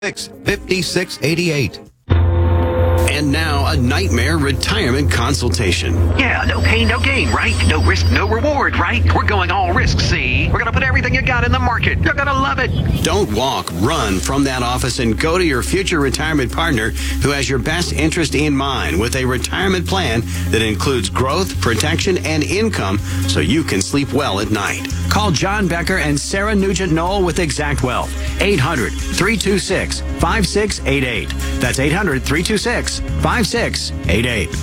5688. And now, a nightmare retirement consultation. Yeah, no pain, no gain, right? No risk, no reward, right? We're going all risk, see? We're going to put everything you got in the market. You're going to love it. Don't walk, run from that office and go to your future retirement partner who has your best interest in mind with a retirement plan that includes growth, protection, and income so you can sleep well at night. Call John Becker and Sarah Nugent-Knoll with Exact Wealth. 800-326-5688. That's 800-326-5688.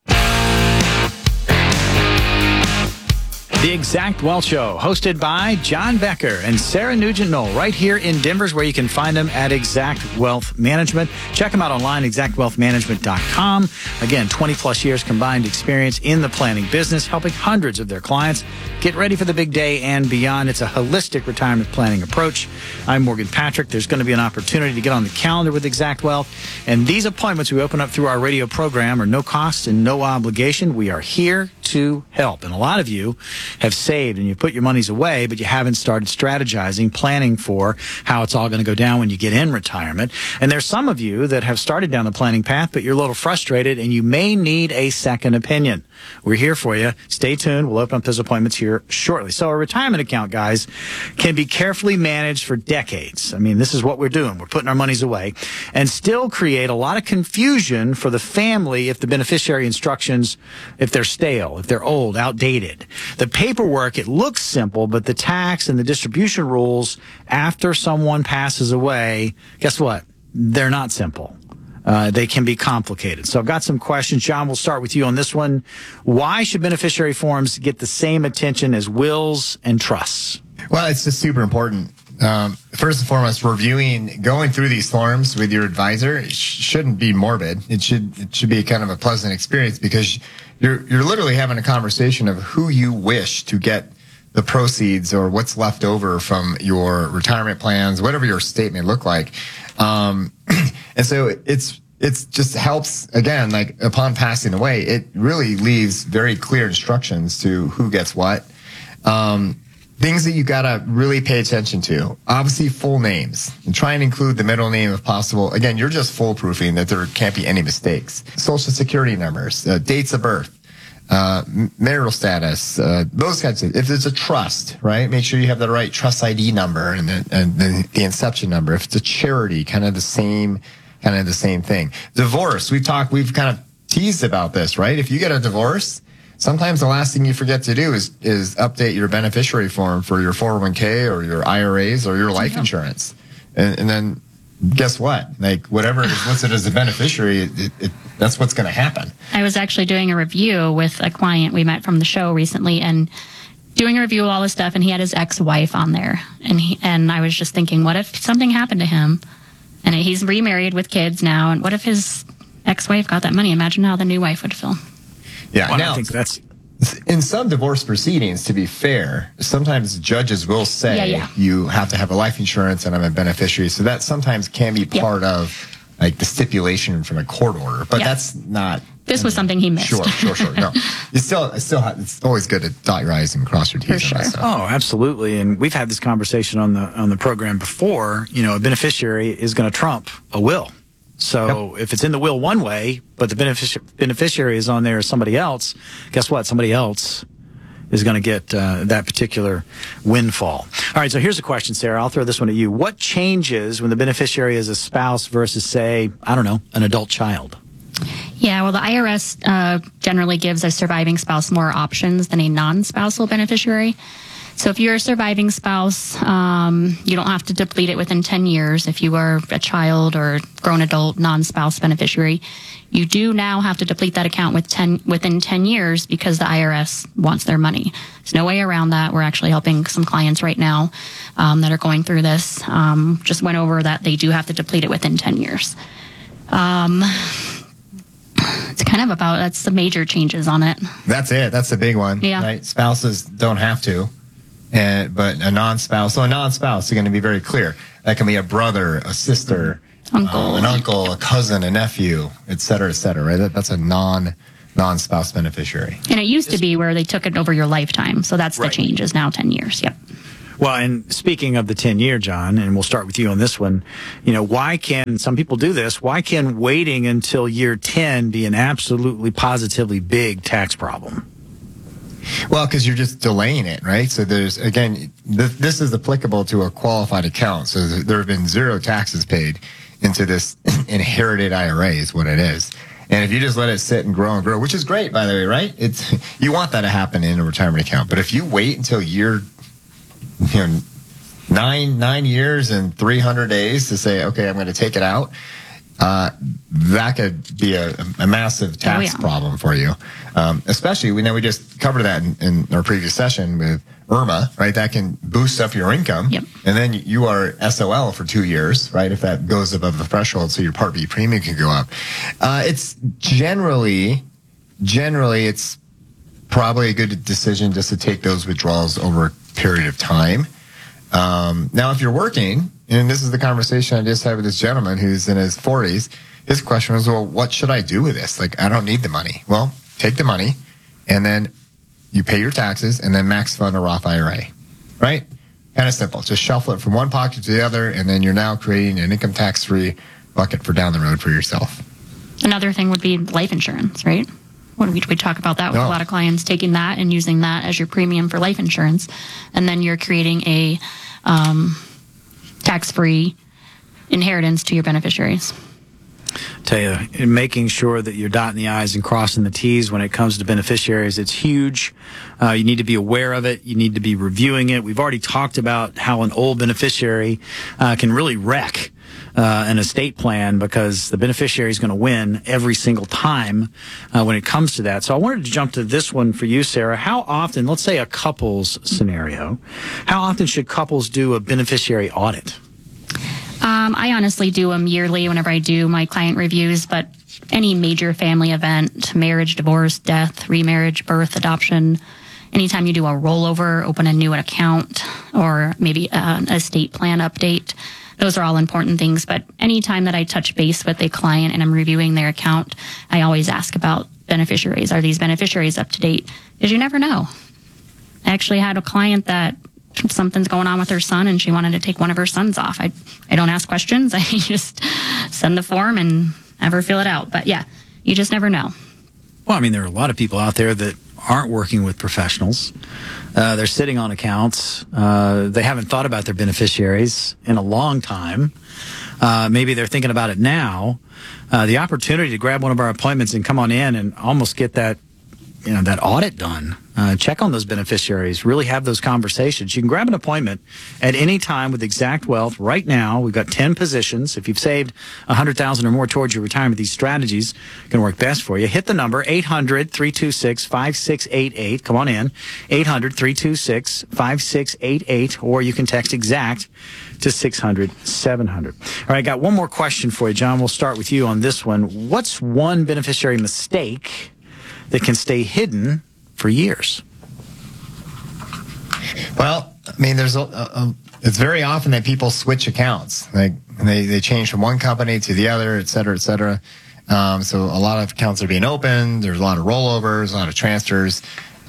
The Exact Wealth Show, hosted by John Becker and Sarah Nugent-Knoll, right here in Denver's, where you can find them at Exact Wealth Management. Check them out online, exactwealthmanagement.com. Again, 20-plus years combined experience in the planning business, helping hundreds of their clients get ready for the big day and beyond. It's a holistic retirement planning approach. I'm Morgan Patrick. There's going to be an opportunity to get on the calendar with Exact Wealth. And these appointments we open up through our radio program are no cost and no obligation. We are here to help. And a lot of you have saved and you put your monies away, but you haven't started strategizing, planning for how it's all going to go down when you get in retirement. And there's some of you that have started down the planning path, but you're a little frustrated and you may need a second opinion. We're here for you. Stay tuned. We'll open up those appointments here shortly. So a retirement account, guys, can be carefully managed for decades. I mean, this is what we're doing. We're putting our monies away and still create a lot of confusion for the family if the beneficiary instructions, if they're stale, if they're old, outdated. The paperwork, it looks simple, but the tax and the distribution rules after someone passes away, guess what? They're not simple. They can be complicated. So I've got some questions. John, we'll start with you on this one. Why should beneficiary forms get the same attention as wills and trusts? Well, it's just super important. First and foremost, going through these forms with your advisor shouldn't be morbid. It should be kind of a pleasant experience because you're literally having a conversation of who you wish to get the proceeds or what's left over from your retirement plans, whatever your statement look like. And so it's just helps, again, like upon passing away, it really leaves very clear instructions to who gets what. Things that you gotta really pay attention to. Obviously, full names. And try and include the middle name if possible. Again, you're just foolproofing that there can't be any mistakes. Social security numbers, dates of birth, marital status, those kinds of. If it's a trust, right? Make sure you have the right trust ID number and the inception number. If it's a charity, kind of the same thing. Divorce. We've kind of teased about this, right? If you get a divorce, sometimes the last thing you forget to do is update your beneficiary form for your 401k or your IRAs or your life insurance. And then guess what? Like whatever is listed as a beneficiary, that's what's going to happen. I was actually doing a review with a client we met from the show recently and doing a review of all this stuff, and he had his ex-wife on there. And I was just thinking, what if something happened to him? And he's remarried with kids now, and what if his ex-wife got that money? Imagine how the new wife would feel. Yeah, Well, now, I think that's in some divorce proceedings, to be fair, sometimes judges will say you have to have a life insurance and I'm a beneficiary. So that sometimes can be part of like the stipulation from a court order, but that's not. This was something he missed. Sure. No, it's always good to dot your I's and cross your T's. For sure. Oh, absolutely. And we've had this conversation on the program before. You know, a beneficiary is going to trump a will. So if it's in the will one way, but the beneficiary is on there as somebody else, guess what? Somebody else is going to get that particular windfall. All right, so here's a question, Sarah. I'll throw this one at you. What changes when the beneficiary is a spouse versus, say, I don't know, an adult child? Yeah, well, the IRS generally gives a surviving spouse more options than a non-spousal beneficiary. So if you're a surviving spouse, you don't have to deplete it within 10 years. If you are a child or grown adult non-spouse beneficiary, you do now have to deplete that account within 10 years because the IRS wants their money. There's no way around that. We're actually helping some clients right now that are going through this. Just went over that they do have to deplete it within 10 years. It's kind of that's the major changes on it. That's it. That's the big one. Yeah. Right? Spouses don't have to. But a non-spouse, is going to be very clear. That can be a brother, a sister, an uncle, a cousin, a nephew, et cetera, right? That's a non-spouse beneficiary. And it used to be where they took it over your lifetime. So that's the change is now 10 years. Yep. Well, and speaking of the 10-year, John, and we'll start with you on this one, why can some people do this? Why can waiting until year 10 be an absolutely positively big tax problem? Well, because you're just delaying it, right? So there's, again, this is applicable to a qualified account. So there have been zero taxes paid into this inherited IRA is what it is. And if you just let it sit and grow, which is great, by the way, right? You want that to happen in a retirement account. But if you wait until year 9 years and 300 days to say, okay, I'm going to take it out, that could be a massive tax problem for you. Especially, we just covered that in our previous session with IRMA, right? That can boost up your income. Yep. And then you are SOL for 2 years, right? If that goes above the threshold, so your Part B premium can go up. It's generally it's probably a good decision just to take those withdrawals over a period of time. Now, if you're working, and this is the conversation I just had with this gentleman who's in his 40s, his question was, well, what should I do with this? Like, I don't need the money. Well, take the money, and then you pay your taxes, and then max fund a Roth IRA, right? Kind of simple. Just shuffle it from one pocket to the other, and then you're now creating an income tax-free bucket for down the road for yourself. Another thing would be life insurance, right? When we talk about that with a lot of clients, taking that and using that as your premium for life insurance, and then you're creating a tax-free inheritance to your beneficiaries. Tell you, making sure that you're dotting the I's and crossing the T's when it comes to beneficiaries, it's huge. You need to be aware of it. You need to be reviewing it. We've already talked about how an old beneficiary can really wreck an estate plan because the beneficiary is going to win every single time when it comes to that. So I wanted to jump to this one for you, Sarah. How often, let's say a couples scenario, how often should couples do a beneficiary audit? I honestly do them yearly whenever I do my client reviews, but any major family event, marriage, divorce, death, remarriage, birth, adoption, anytime you do a rollover, open a new account, or maybe an estate plan update, those are all important things. But anytime that I touch base with a client and I'm reviewing their account, I always ask about beneficiaries. Are these beneficiaries up to date? Because you never know. I actually had a client that something's going on with her son and she wanted to take one of her sons off. I don't ask questions. I just send the form and have her fill it out. But yeah, you just never know. Well, I mean, there are a lot of people out there that aren't working with professionals. They're sitting on accounts. They haven't thought about their beneficiaries in a long time. Maybe they're thinking about it now. The opportunity to grab one of our appointments and come on in and almost get that audit done. Check on those beneficiaries. Really have those conversations. You can grab an appointment at any time with Exact Wealth. Right now, we've got 10 positions. If you've saved $100,000 or more towards your retirement, these strategies can work best for you. Hit the number 800-326-5688. Come on in. 800-326-5688, or you can text Exact to 600-700. All right, I got one more question for you, John. We'll start with you on this one. What's one beneficiary mistake that can stay hidden for years? Well, I mean, there's it's very often that people switch accounts. Like they change from one company to the other, et cetera, et cetera. So a lot of accounts are being opened. There's a lot of rollovers, a lot of transfers,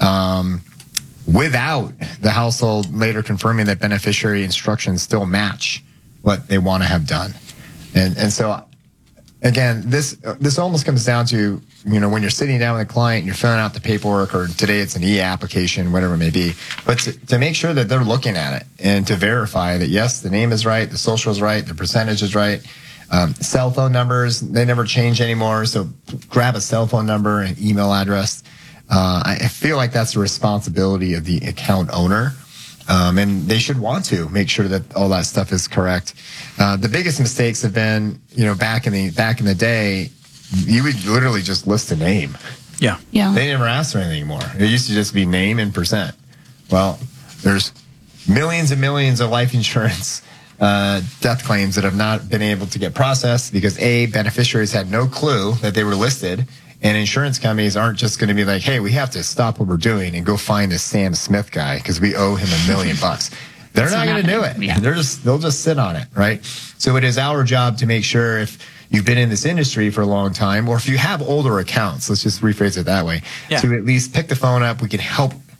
without the household later confirming that beneficiary instructions still match what they want to have done. And so, again, this almost comes down to, when you're sitting down with a client, you're filling out the paperwork, or today it's an e-application, whatever it may be, but to make sure that they're looking at it and to verify that, yes, the name is right, the social is right, the percentage is right. Cell phone numbers, they never change anymore, so grab a cell phone number and email address. I feel like that's the responsibility of the account owner. And they should want to make sure that all that stuff is correct. The biggest mistakes have been, back in the day, you would literally just list a name. Yeah. They never asked for anything anymore. It used to just be name and percent. Well, there's millions and millions of life insurance death claims that have not been able to get processed because beneficiaries had no clue that they were listed. And insurance companies aren't just going to be like, hey, we have to stop what we're doing and go find this Sam Smith guy because we owe him $1 million. They're not going to do it. Yeah. They'll just sit on it, right? So it is our job to make sure, if you've been in this industry for a long time, or if you have older accounts, let's just rephrase it that way, to at least pick the phone up. We can help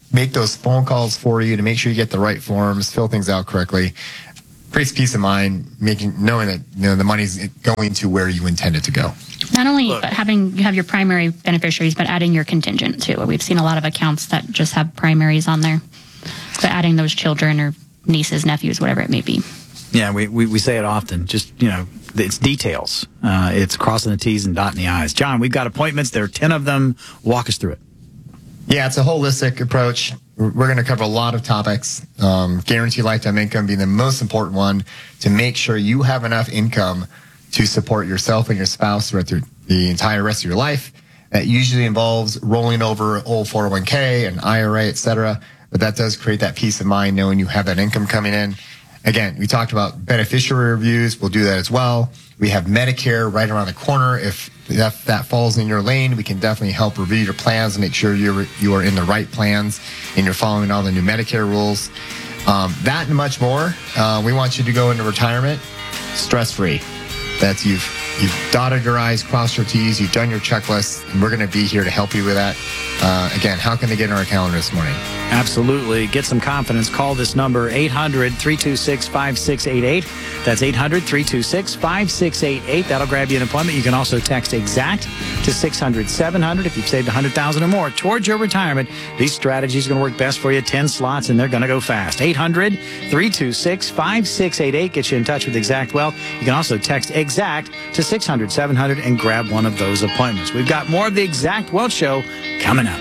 make those phone calls for you to make sure you get the right forms, fill things out correctly. Creates peace of mind, knowing that the money's going to where you intend it to go. Not only you have your primary beneficiaries, but adding your contingent too. We've seen a lot of accounts that just have primaries on there, but adding those children or nieces, nephews, whatever it may be. Yeah, we say it often. Just, it's details. It's crossing the T's and dotting the I's. John, we've got appointments. There are 10 of them. Walk us through it. Yeah, it's a holistic approach. We're going to cover a lot of topics. Guaranteed lifetime income being the most important one, to make sure you have enough income to support yourself and your spouse throughout the entire rest of your life. That usually involves rolling over old 401k, an IRA, etc. But that does create that peace of mind knowing you have that income coming in. Again, we talked about beneficiary reviews. We'll do that as well. We have Medicare right around the corner. If that falls in your lane, we can definitely help review your plans and make sure you are in the right plans and you're following all the new Medicare rules. That and much more. We want you to go into retirement stress-free. That's you've dotted your I's, crossed your T's, you've done your checklist, and we're going to be here to help you with that. Again, how can they get in our calendar this morning? Absolutely. Get some confidence. Call this number, 800-326-5688. That's 800-326-5688. That'll grab you an appointment. You can also text EXACT to 600-700 if you've saved $100,000 or more towards your retirement. These strategies are going to work best for you. 10 slots, and they're going to go fast. 800-326-5688. Get you in touch with Exact Wealth. You can also text EXACT to 600-700 and grab one of those appointments. We've got more of the Exact Wealth Show coming up.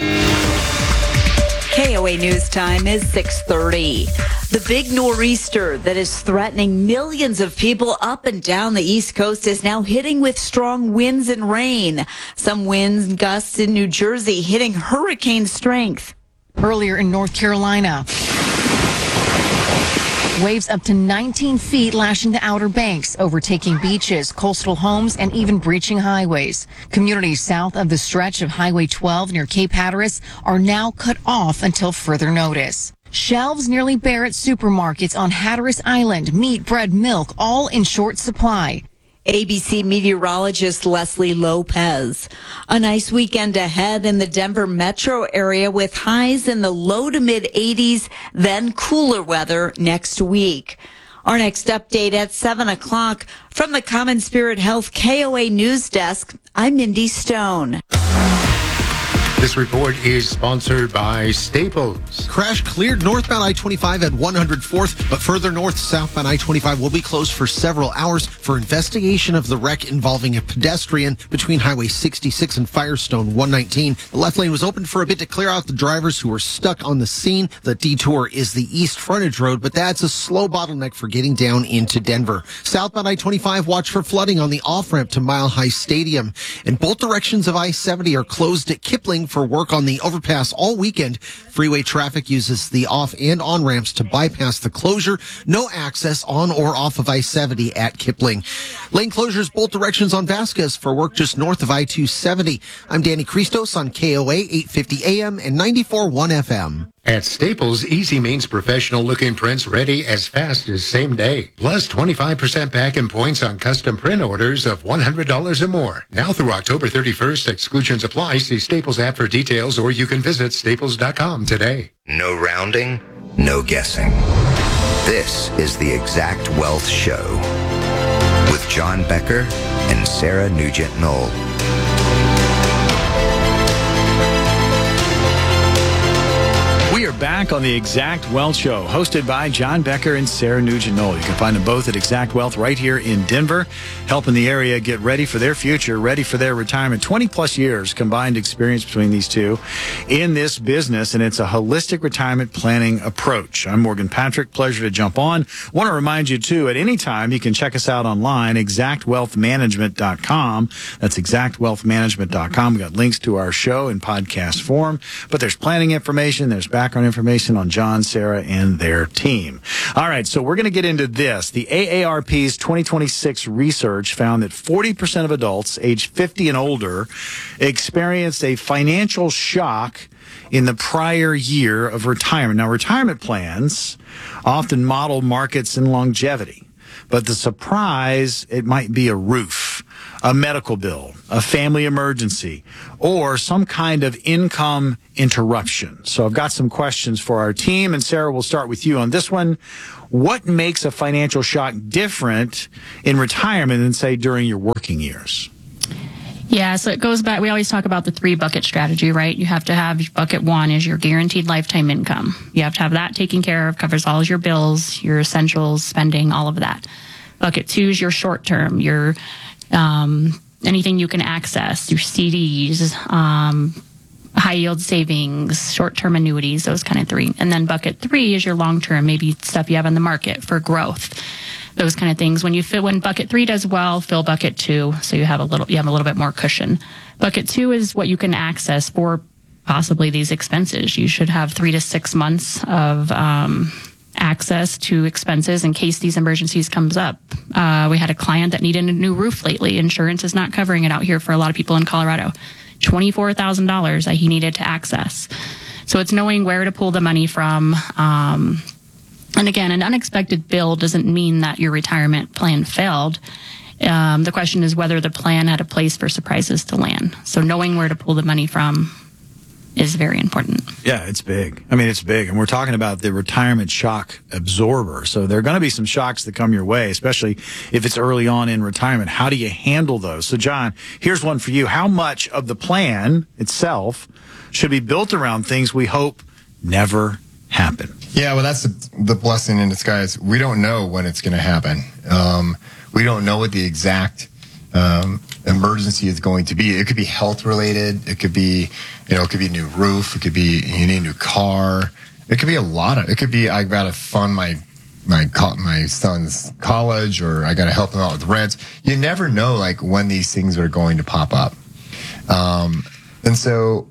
KOA News Time is 6:30. The big nor'easter that is threatening millions of people up and down the East Coast is now hitting with strong winds and rain. Some winds and gusts in New Jersey hitting hurricane strength. Earlier in North Carolina, waves up to 19 feet lashing the Outer Banks, overtaking beaches, coastal homes, and even breaching highways. Communities south of the stretch of Highway 12 near Cape Hatteras are now cut off until further notice. Shelves nearly bare at supermarkets on Hatteras Island, meat, bread, milk, all in short supply. ABC meteorologist Leslie Lopez. A nice weekend ahead in the Denver metro area with highs in the low to mid 80s, then cooler weather next week. Our next update at 7 o'clock from the Common Spirit Health KOA News Desk. I'm Mindy Stone. This report is sponsored by Staples. Crash cleared northbound I-25 at 104th, but further north, southbound I-25 will be closed for several hours for investigation of the wreck involving a pedestrian between Highway 66 and Firestone 119. The left lane was opened for a bit to clear out the drivers who were stuck on the scene. The detour is the east frontage road, but that's a slow bottleneck for getting down into Denver. Southbound I-25, watch for flooding on the off-ramp to Mile High Stadium. And both directions of I-70 are closed at Kipling for work on the overpass all weekend. Freeway traffic uses the off and on ramps to bypass the closure. No access on or off of I-70 at Kipling. Lane closures both directions on Vasquez for work just north of I-270. I'm Danny Christos on KOA 850 AM and 94.1 FM. At Staples, Easy means professional-looking prints ready as fast as same day. Plus 25% back in points on custom print orders of $100 or more. Now through October 31st, exclusions apply. See Staples app for details, or you can visit staples.com today. No rounding, no guessing. This is the Exact Wealth Show with John Becker and Sarah Nugent-Knoll. We are back on the Exact Wealth Show, hosted by John Becker and Sarah Nugent-Knoll. You can find them both at Exact Wealth right here in Denver, helping the area get ready for their future, ready for their retirement. 20-plus years combined experience between these two in this business, and it's a holistic retirement planning approach. I'm Morgan Patrick. Pleasure to jump on. Want to remind you, too, at any time, you can check us out online, exactwealthmanagement.com. That's exactwealthmanagement.com. We've got links to our show in podcast form, but there's planning information, there's background information on John, Sarah, and their team. All right, so we're going to get into this. The AARP's 2026 research found that 40% of adults aged 50 and older experienced a financial shock in the prior year of retirement. Now, retirement plans often model markets and longevity, but the surprise, it might be a roof a medical bill, a family emergency, or some kind of income interruption. So I've got some questions for our team, and Sarah, we'll start with you on this one. What makes a financial shock different in retirement than, say, during your working years? Yeah, so it goes back. We always talk about the 3-bucket strategy, right? You have to have bucket 1 is your guaranteed lifetime income. You have to have that taken care of, covers all your bills, your essentials, spending, all of that. Bucket 2 is your short term, your anything you can access, your CDs, high yield savings, short term annuities, those kind of 3. And then bucket 3 is your long term, maybe stuff you have on the market for growth. Those kind of things. When bucket 3 does well, fill bucket 2, so you have a little bit more cushion. Bucket 2 is what you can access for possibly these expenses. You should have 3 to 6 months of access to expenses in case these emergencies comes up. We had a client that needed a new roof lately. Insurance is not covering it out here for a lot of people in Colorado. $24,000 that he needed to access. So it's knowing where to pull the money from. And again, an unexpected bill doesn't mean that your retirement plan failed. The question is whether the plan had a place for surprises to land. So knowing where to pull the money from is very important. Yeah, it's big. I mean, it's big. And we're talking about the retirement shock absorber. So there are going to be some shocks that come your way, especially if it's early on in retirement. How do you handle those? So, John, here's one for you. How much of the plan itself should be built around things we hope never happen? Yeah, well, that's the blessing in disguise. We don't know when it's going to happen. We don't know what the exact emergency is going to be. It could be health related. It could be, it could be a new roof. It could be you need a new car. It could be a lot of. It could be I got to fund my son's college, or I got to help him out with rent. You never know like when these things are going to pop up, and so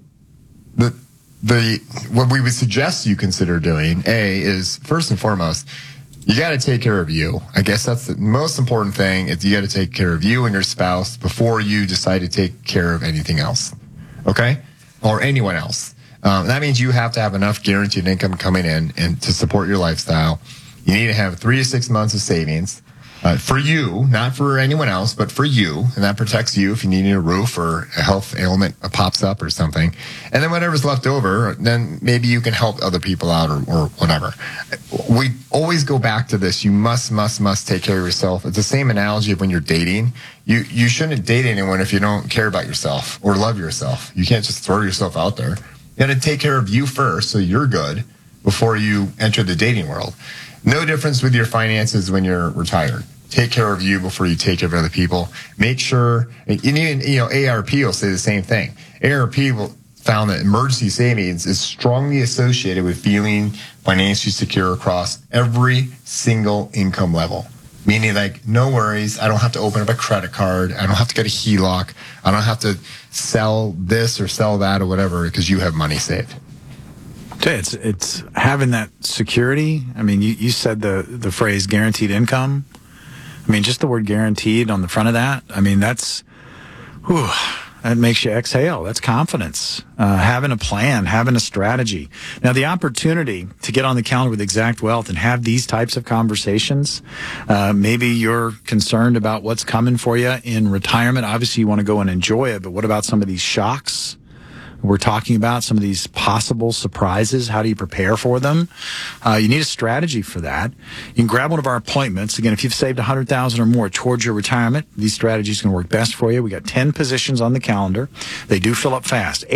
what we would suggest you consider doing, is first and foremost, you got to take care of you. I guess that's the most important thing is you got to take care of you and your spouse before you decide to take care of anything else. Okay? Or anyone else. That means you have to have enough guaranteed income coming in and to support your lifestyle. You need to have 3 to 6 months of savings. For you, not for anyone else, but for you, and that protects you if you need a roof or a health ailment pops up or something. And then whatever's left over, then maybe you can help other people out or whatever. We always go back to this. You must take care of yourself. It's the same analogy of when you're dating. You shouldn't date anyone if you don't care about yourself or love yourself. You can't just throw yourself out there. You got to take care of you first so you're good before you enter the dating world. No difference with your finances when you're retired. Take care of you before you take care of other people. Make sure, and even, ARP will say the same thing. ARP found that emergency savings is strongly associated with feeling financially secure across every single income level. Meaning like, no worries, I don't have to open up a credit card. I don't have to get a HELOC. I don't have to sell this or sell that or whatever because you have money saved. It's having that security. I mean, you said the phrase guaranteed income. I mean, just the word guaranteed on the front of that. I mean, that makes you exhale. That's confidence. Having a plan, having a strategy. Now, the opportunity to get on the calendar with Exact Wealth and have these types of conversations. Maybe you're concerned about what's coming for you in retirement. Obviously, you want to go and enjoy it, but what about some of these shocks we're talking about, some of these possible surprises? How do you prepare for them? You need a strategy for that. You can grab one of our appointments. Again, if you've saved $100,000 or more towards your retirement, these strategies can work best for you. We got 10 positions on the calendar. They do fill up fast.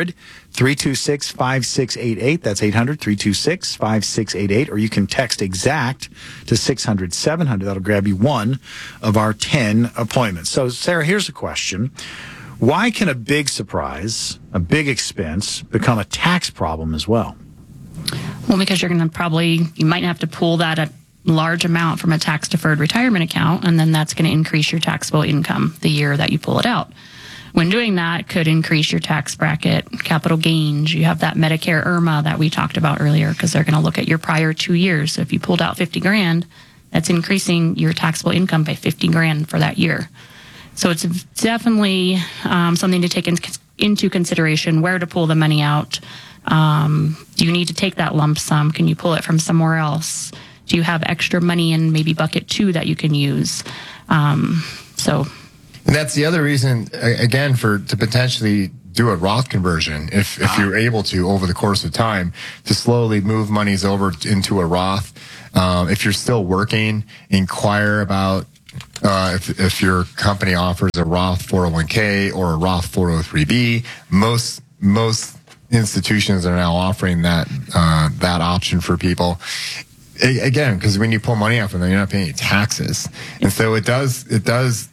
800-326-5688. That's 800-326-5688. Or you can text EXACT to 600-700. That'll grab you one of our 10 appointments. So, Sarah, here's a question. Why can a big surprise, a big expense, become a tax problem as well? Well, because you're going to you might have to pull that a large amount from a tax-deferred retirement account, and then that's going to increase your taxable income the year that you pull it out. When doing that, it could increase your tax bracket, capital gains. You have that Medicare IRMA that we talked about earlier, because they're going to look at your prior 2 years. So if you pulled out $50,000, that's increasing your taxable income by $50,000 for that year. So it's definitely something to take into consideration, where to pull the money out. Do you need to take that lump sum? Can you pull it from somewhere else? Do you have extra money in maybe bucket 2 that you can use? And that's the other reason, again, to potentially do a Roth conversion, if you're able to, over the course of time, to slowly move monies over into a Roth. If you're still working, inquire about if your company offers a Roth 401k or a Roth 403b. Most institutions are now offering that option for people. Again, because when you pull money out from them, you're not paying any taxes, and so it does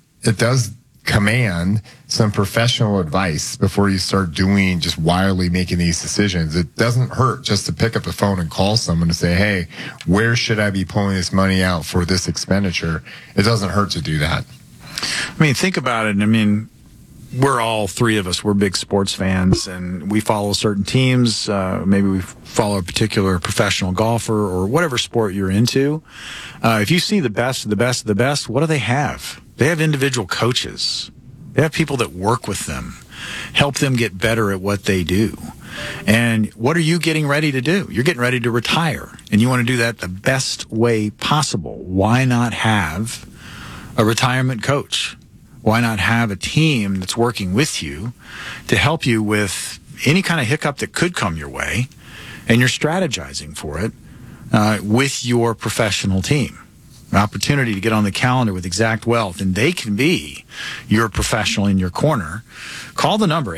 command some professional advice before you start doing just wildly making these decisions. It doesn't hurt just to pick up the phone and call someone to say, hey, where should I be pulling this money out for this expenditure? It doesn't hurt to do that. I mean, think about it. I mean, we're all three of us. We're big sports fans, and we follow certain teams. Maybe we follow a particular professional golfer or whatever sport you're into. If you see the best of the best of the best, what do they have? They have individual coaches. They have people that work with them, help them get better at what they do. And what are you getting ready to do? You're getting ready to retire, and you want to do that the best way possible. Why not have a retirement coach? Why not have a team that's working with you to help you with any kind of hiccup that could come your way, and you're strategizing for it with your professional team? An opportunity to get on the calendar with Exact Wealth, and they can be your professional in your corner. Call the number,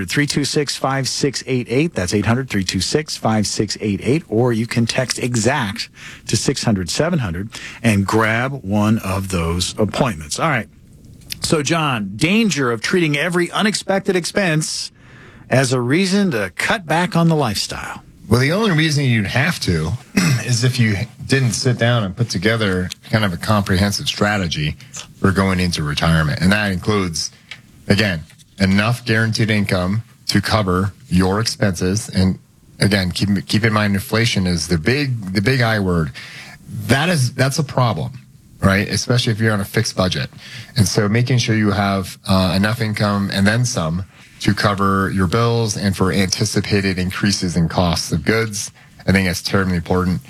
800-326-5688. That's 800-326-5688. Or you can text EXACT to 600-700 and grab one of those appointments. All right. So, John, danger of treating every unexpected expense as a reason to cut back on the lifestyle. Well, the only reason you'd have to is if you didn't sit down and put together kind of a comprehensive strategy for going into retirement. And that includes, again, enough guaranteed income to cover your expenses. And again, keep in mind, inflation is the big I word. That's a problem, right? Especially if you're on a fixed budget. And so making sure you have enough income and then some to cover your bills and for anticipated increases in costs of goods. I think that's terribly important.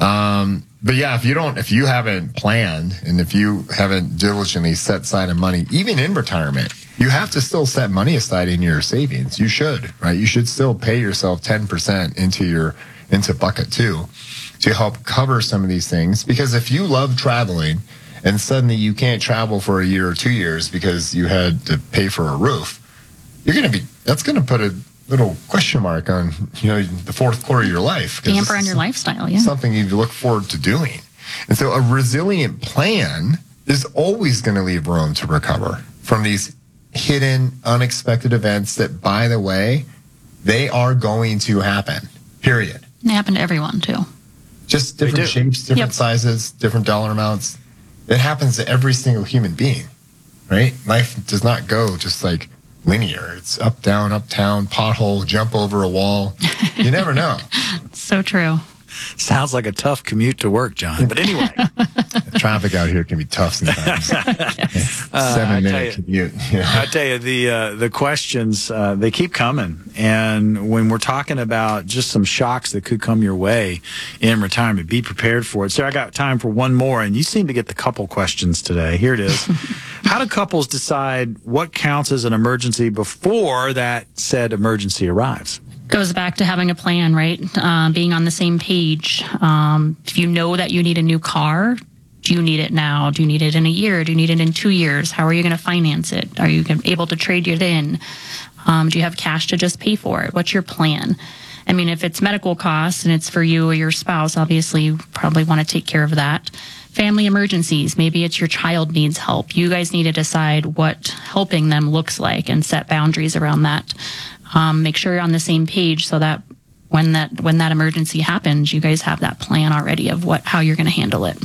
But yeah, if you haven't planned and if you haven't diligently set aside money, even in retirement, you have to still set money aside in your savings. You should, right? You should still pay yourself 10% into bucket 2 to help cover some of these things. Because if you love traveling and suddenly you can't travel for a year or 2 years because you had to pay for a roof, that's going to put a little question mark on, the fourth quarter of your life. Damper on your lifestyle, yeah. Something you look forward to doing. And so a resilient plan is always going to leave room to recover from these hidden, unexpected events that, by the way, they are going to happen, period. They happen to everyone, too. Just different shapes, different sizes, different dollar amounts. It happens to every single human being, right? Life does not go just like linear. It's up, down, pothole, jump over a wall. You never know. So true. Sounds like a tough commute to work, John. But anyway. The traffic out here can be tough sometimes. 7-minute commute. Yeah. I tell you, the questions, they keep coming. And when we're talking about just some shocks that could come your way in retirement, be prepared for it. So I got time for one more, and you seem to get the couple questions today. Here it is. How do couples decide what counts as an emergency before that said emergency arrives? Goes back to having a plan, right? Being on the same page. If you know that you need a new car, do you need it now? Do you need it in a year? Do you need it in 2 years? How are you going to finance it? Are you able to trade it in? Do you have cash to just pay for it? What's your plan? I mean, if it's medical costs and it's for you or your spouse, obviously you probably want to take care of that. Family emergencies, maybe it's your child needs help. You guys need to decide what helping them looks like and set boundaries around that. Make sure you're on the same page so that when that emergency happens, you guys have that plan already of how you're going to handle it.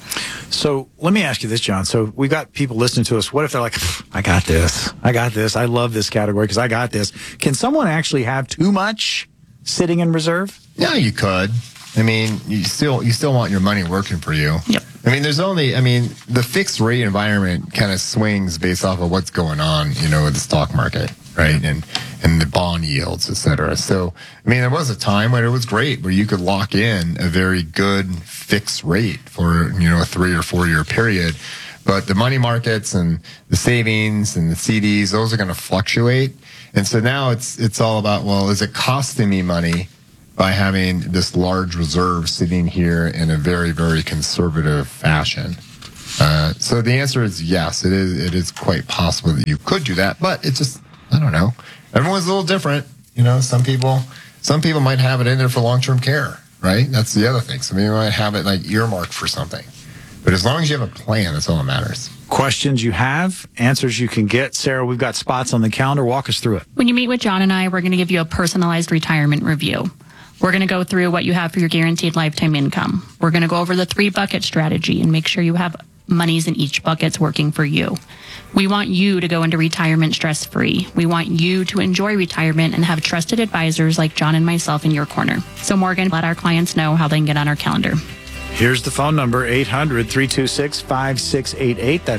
So let me ask you this, John. So we've got people listening to us. What if they're like, I got this. I love this category because I got this. Can someone actually have too much sitting in reserve? Yeah, you could. I mean, you still want your money working for you. Yep. I mean, the fixed rate environment kind of swings based off of what's going on, with the stock market, right? And the bond yields, et cetera. So, I mean, there was a time when it was great where you could lock in a very good fixed rate for, a 3 or 4 year period. But the money markets and the savings and the CDs, those are going to fluctuate. And so now it's all about, well, is it costing me money by having this large reserve sitting here in a very, very conservative fashion? So the answer is yes, it is quite possible that you could do that, but it's just, I don't know. Everyone's a little different. You know, some people might have it in there for long-term care, right? That's the other thing. Some people might have it like earmarked for something. But as long as you have a plan, that's all that matters. Questions you have, answers you can get. Sarah, we've got spots on the calendar. Walk us through it. When you meet with John and I, we're going to give you a personalized retirement review. We're going to go through what you have for your guaranteed lifetime income. We're going to go over the 3-bucket strategy and make sure you have monies in each bucket's working for you. We want you to go into retirement stress-free. We want you to enjoy retirement and have trusted advisors like John and myself in your corner. So Morgan, let our clients know how they can get on our calendar. Here's the phone number, 800-326-5688. That's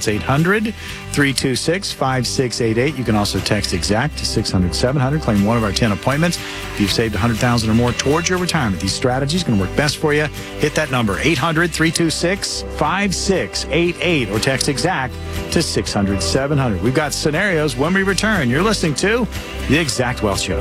800-326-5688. You can also text EXACT to 600-700. Claim one of our 10 appointments. If you've saved $100,000 or more towards your retirement, these strategies are going to work best for you. Hit that number, 800-326-5688, or text EXACT to 600-700. We've got scenarios when we return. You're listening to The Exact Wealth Show.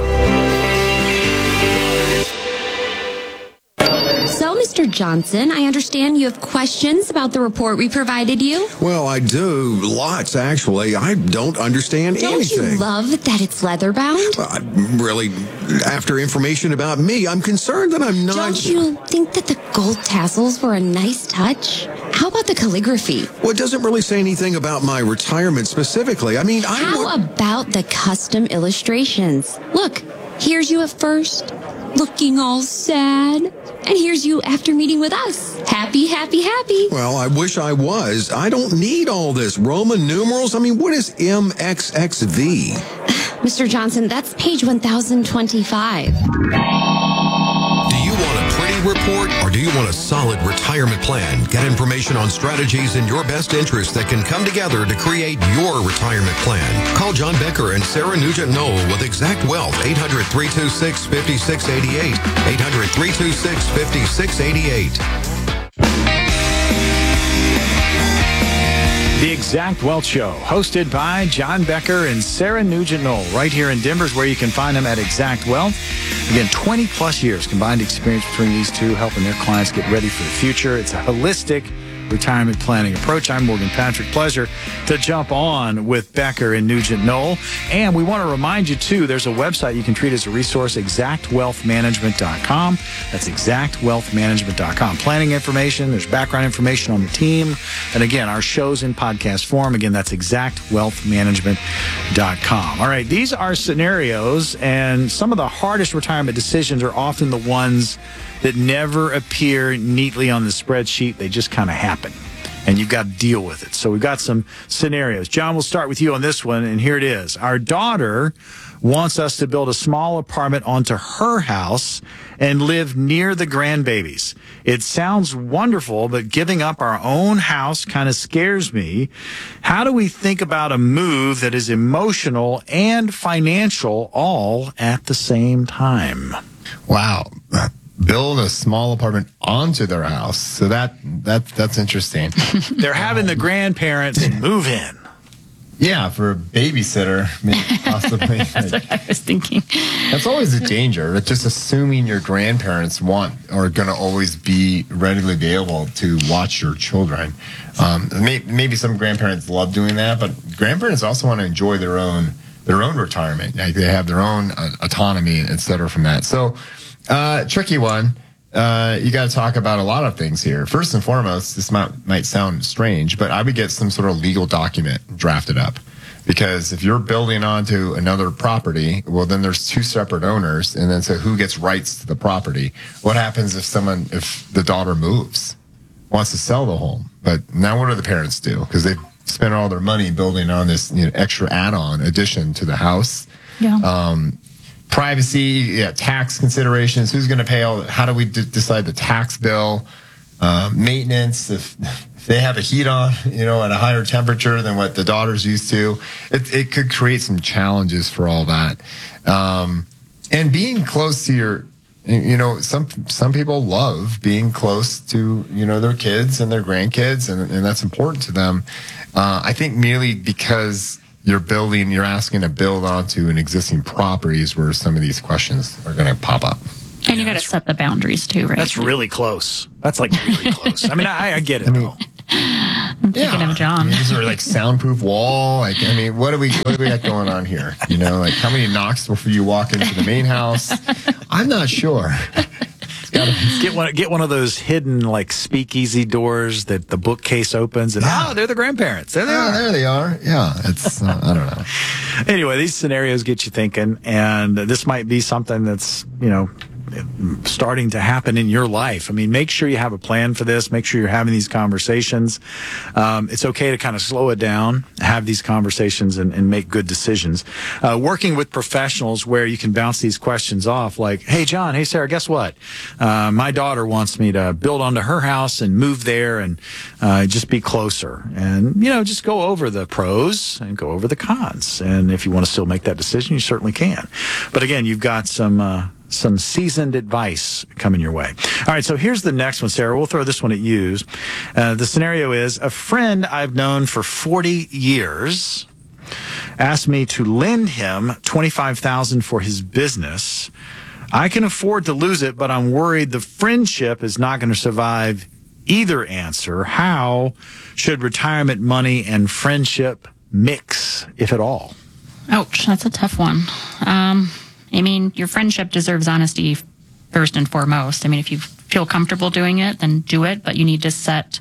So, Mr. Johnson, I understand you have questions about the report we provided you? Well, I do. Lots, actually. I don't understand anything. Don't you love that it's leather-bound? Really, after information about me, I'm concerned that I'm not... Don't you think that the gold tassels were a nice touch? How about the calligraphy? Well, it doesn't really say anything about my retirement specifically. I mean, How about the custom illustrations? Look, here's you at first, looking all sad. And here's you after meeting with us. Happy, happy, happy. Well, I wish I was. I don't need all this. Roman numerals? I mean, what is MXXV? Mr. Johnson, that's page 1025. Do you want a pretty report or do you want a solid retirement plan? Get information on strategies in your best interest that can come together to create your retirement plan. Call John Becker and Sarah Nugent-Knoll with Exact Wealth, 800-326-5688, 800-326-5688. The Exact Wealth Show, hosted by John Becker and Sarah Nugent-Knoll, right here in Denver, where you can find them at Exact Wealth. Again, 20-plus years combined experience between these two, helping their clients get ready for the future. It's a holistic retirement planning approach. I'm Morgan Patrick. Pleasure to jump on with Becker and Nugent-Knoll. And we want to remind you, too, there's a website you can treat as a resource, exactwealthmanagement.com. That's exactwealthmanagement.com. Planning information, there's background information on the team. And again, our show's in podcast form. Again, that's exactwealthmanagement.com. All right, these are scenarios, and some of the hardest retirement decisions are often the ones that never appear neatly on the spreadsheet. They just kind of happen, and you've got to deal with it. So we've got some scenarios. John, we'll start with you on this one, and here it is. Our daughter wants us to build a small apartment onto her house and live near the grandbabies. It sounds wonderful, but giving up our own house kind of scares me. How do we think about a move that is emotional and financial all at the same time? Wow. Build a small apartment onto their house. So that's interesting. They're having the grandparents move in. Yeah, for a babysitter, maybe possibly. That's what I was thinking. That's always a danger. Just assuming your grandparents are going to always be readily available to watch your children. Maybe some grandparents love doing that, but grandparents also want to enjoy their own retirement. Like they have their own autonomy, et cetera, from that. So, tricky one. You got to talk about a lot of things here. First and foremost, this might sound strange, but I would get some sort of legal document drafted up. Because if you're building onto another property, well, then there's two separate owners, and then so who gets rights to the property? What happens if the daughter moves, wants to sell the home? But now what do the parents do? Because they've spent all their money building on this extra add-on addition to the house. Yeah. Privacy, tax considerations. Who's going to pay all? How do we decide the tax bill? Maintenance. If they have a heat on, at a higher temperature than what the daughter's used to, it could create some challenges for all that. And being close to your You know, some people love being close to, you know, their kids and their grandkids, and that's important to them. I think merely because you're asking to build onto an existing property is where some of these questions are going to pop up. And you got to set the boundaries too, right? That's really close. That's like really close. I mean, I get it. I'm thinking of John. Is there like soundproof wall? Like, I mean, what do we got going on here? You know, like how many knocks before you walk into the main house? I'm not sure. Get one of those hidden like speakeasy doors that the bookcase opens, and they're the grandparents. There they are. There they are. Yeah, it's I don't know. Anyway, these scenarios get you thinking, and this might be something that's, you know, starting to happen in your life. I mean, make sure you have a plan for this. Make sure you're having these conversations. It's okay to kind of slow it down, have these conversations, and make good decisions. Working with professionals where you can bounce these questions off, like, hey, John, hey, Sarah, guess what? My daughter wants me to build onto her house and move there and just be closer. And, you know, just go over the pros and go over the cons. And if you want to still make that decision, you certainly can. But again, you've got some seasoned advice coming your way. All right, so here's the next one, Sarah. We'll throw this one at you. The scenario is a friend I've known for 40 years asked me to lend him $25,000 for his business. I can afford to lose it, but I'm worried the friendship is not going to survive either answer. How should retirement money and friendship mix, if at all? Ouch, that's a tough one. I mean, your friendship deserves honesty first and foremost. I mean, if you feel comfortable doing it, then do it, but you need to set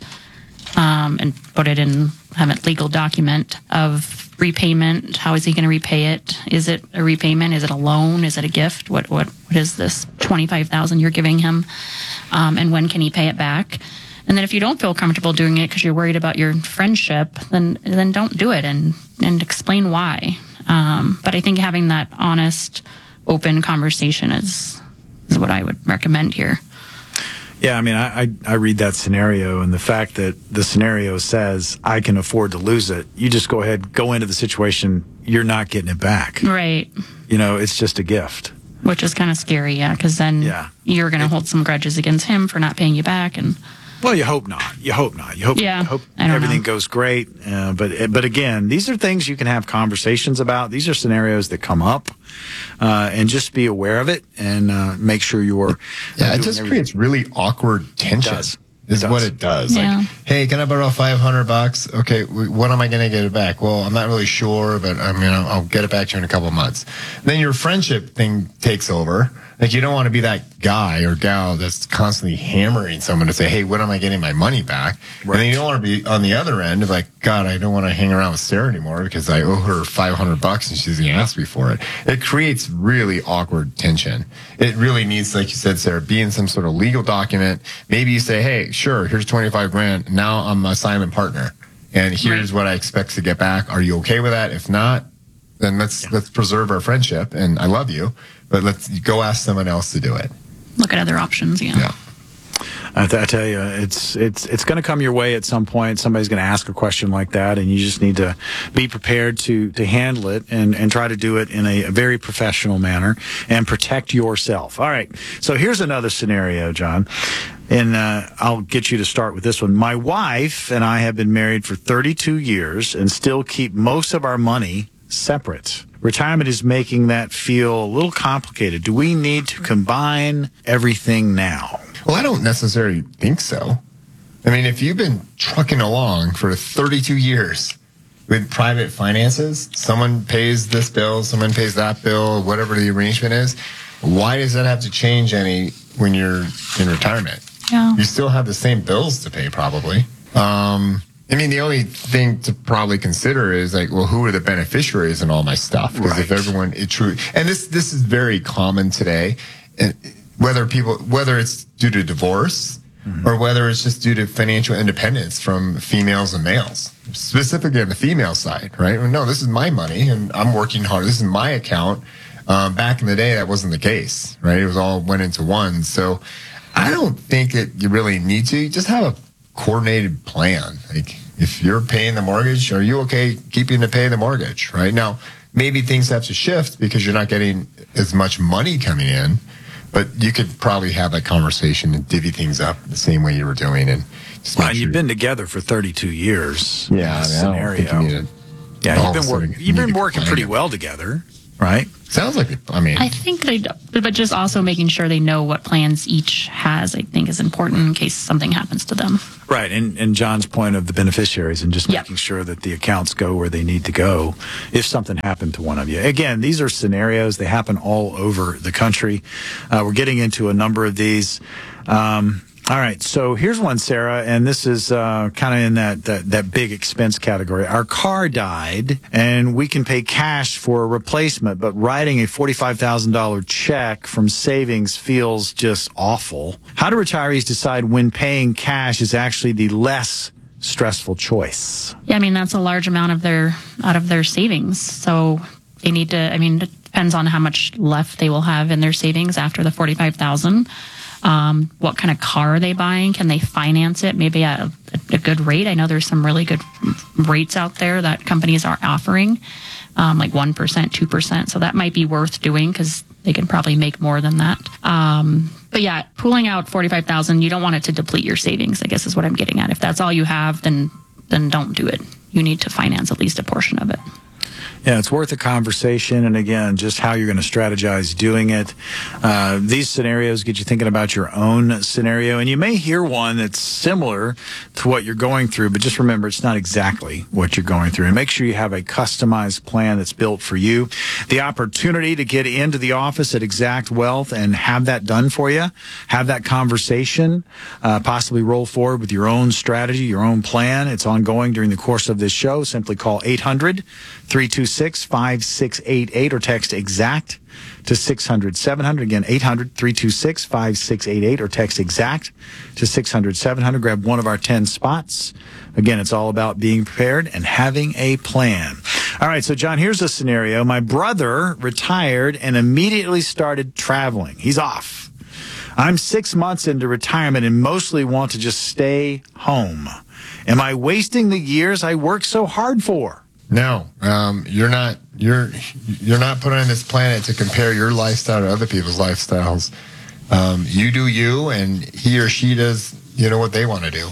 and put it in, have a legal document of repayment. How is he going to repay it? Is it a repayment? Is it a loan? Is it a gift? What is this $25,000 you're giving him? And when can he pay it back? And then if you don't feel comfortable doing it because you're worried about your friendship, then don't do it and explain why. But I think having that honest, open conversation is what I would recommend here. Yeah, I mean, I read that scenario, and the fact that the scenario says I can afford to lose it, you just go into the situation, you're not getting it back. Right. You know, it's just a gift. Which is kind of scary, yeah, because then you're going to hold some grudges against him for not paying you back. And well, you hope not. You hope everything goes great. But again, these are things you can have conversations about. These are scenarios that come up, and just be aware of it and make sure you're. Yeah, it just creates really awkward tension. Is what it does. Yeah. Like, hey, can I borrow $500? Okay, when am I going to get it back? Well, I'm not really sure, but I mean, I'll get it back to you in a couple of months. Then your friendship thing takes over. Like, you don't want to be that guy or gal that's constantly hammering someone to say, hey, when am I getting my money back? Right. And then you don't want to be on the other end of like, God, I don't want to hang around with Sarah anymore because I owe her $500 and she's going to ask me for it. It creates really awkward tension. It really needs, like you said, Sarah, be in some sort of legal document. Maybe you say, hey, sure, here's $25,000. Now I'm a silent partner. And here's what I expect to get back. Are you okay with that? If not, then let's preserve our friendship. And I love you, but let's go ask someone else to do it. Look at other options. Yeah. I tell you, it's going to come your way at some point. Somebody's going to ask a question like that, and you just need to be prepared to handle it and try to do it in a very professional manner and protect yourself. All right. So here's another scenario, John. And I'll get you to start with this one. My wife and I have been married for 32 years and still keep most of our money separate. Retirement is making that feel a little complicated. Do we need to combine everything now? Well, I don't necessarily think so. I mean, if you've been trucking along for 32 years with private finances, someone pays this bill, someone pays that bill, whatever the arrangement is, why does that have to change any when you're in retirement? Yeah. You still have the same bills to pay, probably. I mean, the only thing to probably consider is like, well, who are the beneficiaries in all my stuff? Because if everyone, and this is very common today, whether it's due to divorce or whether it's just due to financial independence from females and males, specifically on the female side, right? No, this is my money and I'm working hard. This is my account. Back in the day, that wasn't the case, right? It was all went into one. So I don't think that you really need to. You just have a coordinated plan. Like, if you're paying the mortgage, are you okay keeping to pay the mortgage? Right now, maybe things have to shift because you're not getting as much money coming in, But you could probably have that conversation and divvy things up the same way you were doing. And just well, you've been together for 32 years. Yeah, scenario. You've been working pretty well together, right? Sounds like it. I mean, I think they do, but just also making sure they know what plans each has, I think, is important in case something happens to them. Right, and John's point of the beneficiaries and just making sure that the accounts go where they need to go if something happened to one of you. Again, these are scenarios. They happen all over the country. We're getting into a number of these. All right, so here's one, Sarah, and this is kind of in that big expense category. Our car died, and we can pay cash for a replacement, but writing a $45,000 check from savings feels just awful. How do retirees decide when paying cash is actually the less stressful choice? Yeah, I mean, that's a large amount of out of their savings, so they need to. I mean, it depends on how much left they will have in their savings after the $45,000. What kind of car are they buying? Can they finance it maybe at a good rate? I know there's some really good rates out there that companies are offering, like 1%, 2%. So that might be worth doing because they can probably make more than that. But yeah, pulling out $45,000, you don't want it to deplete your savings, I guess is what I'm getting at. If that's all you have, then don't do it. You need to finance at least a portion of it. Yeah, it's worth a conversation, and again, just how you're going to strategize doing it. These scenarios get you thinking about your own scenario, and you may hear one that's similar to what you're going through, but just remember it's not exactly what you're going through. And make sure you have a customized plan that's built for you. The opportunity to get into the office at Exact Wealth and have that done for you, have that conversation, possibly roll forward with your own strategy, your own plan. It's ongoing during the course of this show. Simply call 800-326-5688 or text EXACT to 600-700. Again, 800-326-5688 or text EXACT to 600-700. Grab one of our 10 spots. Again, it's all about being prepared and having a plan. All right, so John, here's a scenario. My brother retired and immediately started traveling. He's off. I'm 6 months into retirement and mostly want to just stay home. Am I wasting the years I worked so hard for? No, you're not. You're not put on this planet to compare your lifestyle to other people's lifestyles. You do you, and he or she does, what they want to do.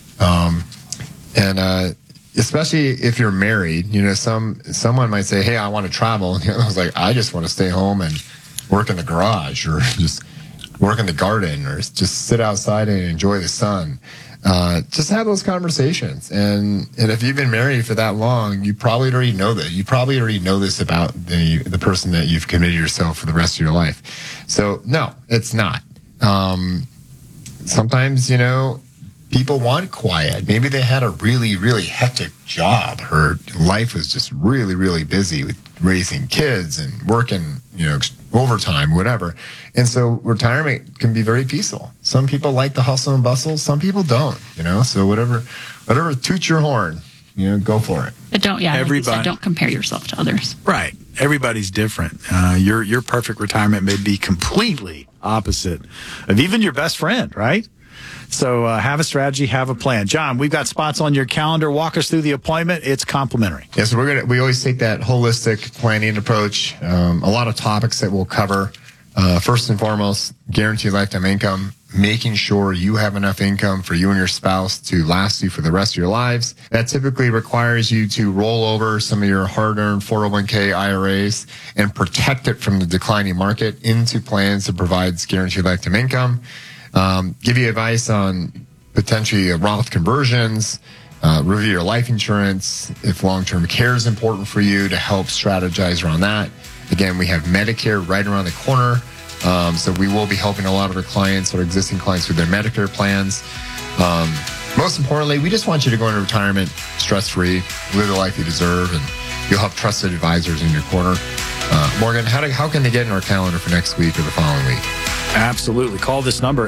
And especially if you're married, someone might say, "Hey, I want to travel," and the other one's like, "I just want to stay home and work in the garage, or just work in the garden, or just sit outside and enjoy the sun." Just have those conversations. And if you've been married for that long, you probably already know that. You probably already know this about the person that you've committed yourself for the rest of your life. So, no, it's not. Sometimes, people want quiet. Maybe they had a really, really hectic job. Her life was just really, really busy with raising kids and working, overtime, whatever. And so retirement can be very peaceful. Some people like the hustle and bustle. Some people don't, so whatever toots your horn, go for it. But don't compare yourself to others. Right. Everybody's different. Your perfect retirement may be completely opposite of even your best friend, right? So have a strategy, have a plan. John, we've got spots on your calendar. Walk us through the appointment. It's complimentary. Yeah, so we always take that holistic planning approach. A lot of topics that we'll cover. First and foremost, guaranteed lifetime income, making sure you have enough income for you and your spouse to last you for the rest of your lives. That typically requires you to roll over some of your hard-earned 401k IRAs and protect it from the declining market into plans that provides guaranteed lifetime income. Give you advice on potentially Roth conversions, review your life insurance, if long-term care is important for you, to help strategize around that. Again, we have Medicare right around the corner, so we will be helping a lot of our clients, our existing clients, with their Medicare plans. Most importantly, we just want you to go into retirement stress-free, live the life you deserve, and you'll have trusted advisors in your corner. Morgan, how can they get in our calendar for next week or the following week? Absolutely. Call this number,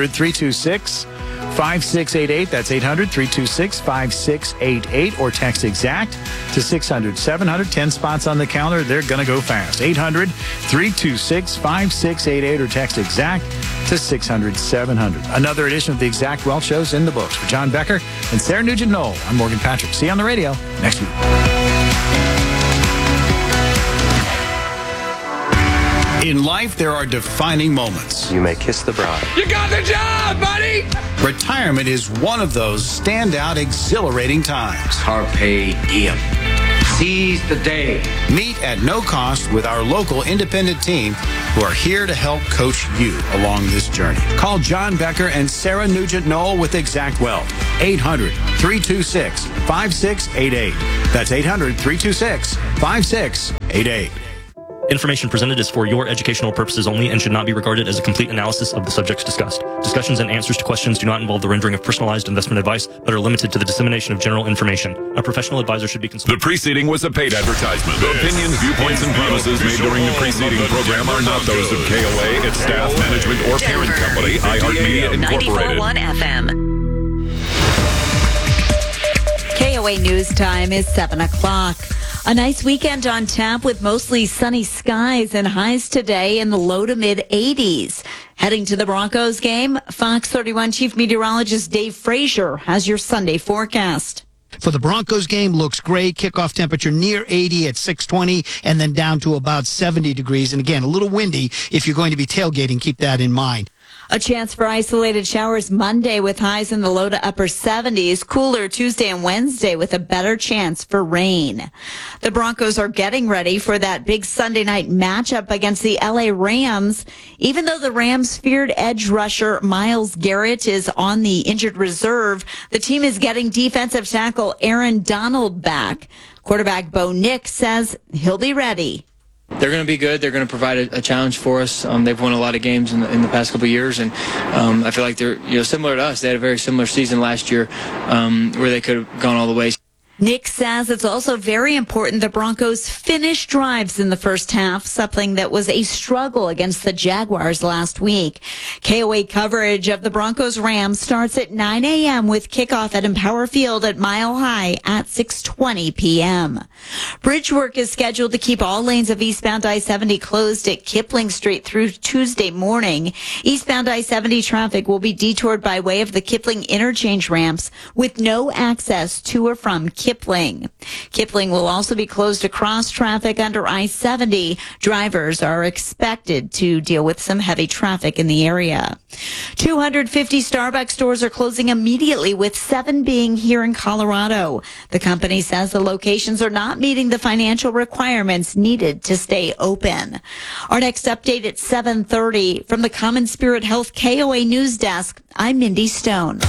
800-326-5688. That's 800-326-5688. Or text EXACT to 600-700. 10 spots on the calendar. They're going to go fast. 800-326-5688 or text EXACT to 600-700. Another edition of the Exact Wealth Show's in the books. For John Becker and Sarah Nugent-Knoll, I'm Morgan Patrick. See you on the radio next week. In life, there are defining moments. You may kiss the bride. You got the job, buddy! Retirement is one of those standout, exhilarating times. Carpe diem. Seize the day. Meet at no cost with our local independent team who are here to help coach you along this journey. Call John Becker and Sarah Nugent-Knoll with Exact Wealth. 800-326-5688. That's 800-326-5688. Information presented is for your educational purposes only and should not be regarded as a complete analysis of the subjects discussed. Discussions and answers to questions do not involve the rendering of personalized investment advice, but are limited to the dissemination of general information. A professional advisor should be consulted. The preceding was a paid advertisement. The opinions, viewpoints, and promises made during the preceding program are not those of KOA, its staff, management, or parent company, iHeartMedia Incorporated. 94.1 FM. KOA News Time is 7 o'clock. A nice weekend on tap with mostly sunny skies and highs today in the low to mid 80s. Heading to the Broncos game, Fox 31 Chief Meteorologist Dave Frazier has your Sunday forecast. For the Broncos game, looks great. Kickoff temperature near 80 at 6:20 and then down to about 70 degrees. And again, a little windy. If you're going to be tailgating, keep that in mind. A chance for isolated showers Monday with highs in the low to upper 70s. Cooler Tuesday and Wednesday with a better chance for rain. The Broncos are getting ready for that big Sunday night matchup against the LA Rams. Even though the Rams' feared edge rusher Myles Garrett is on the injured reserve, the team is getting defensive tackle Aaron Donald back. Quarterback Bo Nick says he'll be ready. They're going to be good. They're going to provide a challenge for us. They've won a lot of games in the past couple of years, and I feel like they're similar to us. They had a very similar season last year where they could have gone all the way. Nick says it's also very important the Broncos finish drives in the first half, something that was a struggle against the Jaguars last week. KOA coverage of the Broncos-Rams starts at 9 a.m. with kickoff at Empower Field at Mile High at 6:20 p.m. Bridge work is scheduled to keep all lanes of eastbound I-70 closed at Kipling Street through Tuesday morning. Eastbound I-70 traffic will be detoured by way of the Kipling interchange ramps with no access to or from Kipling. Kipling will also be closed to cross traffic under I-70. Drivers are expected to deal with some heavy traffic in the area. 250 Starbucks stores are closing immediately, with 7 being here in Colorado. The company says the locations are not meeting the financial requirements needed to stay open. Our next update at 7:30 from the Common Spirit Health KOA News Desk. I'm Mindy Stone.